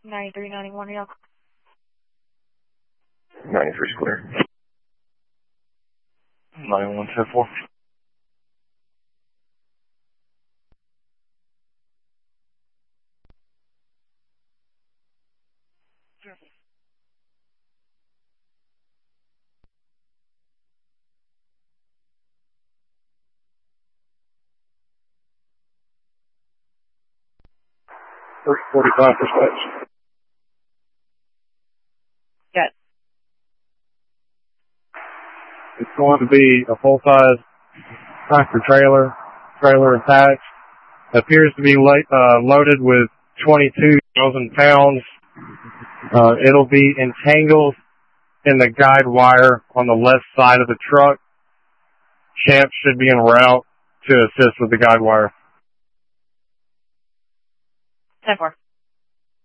9391, yeah. 93 square. 9174. First 45 perspective. Yes. It's going to be a full-size tractor trailer attached. Appears to be loaded with 22,000 pounds. It'll be entangled in the guide wire on the left side of the truck. Champ should be en route to assist with the guide wire. 10-4.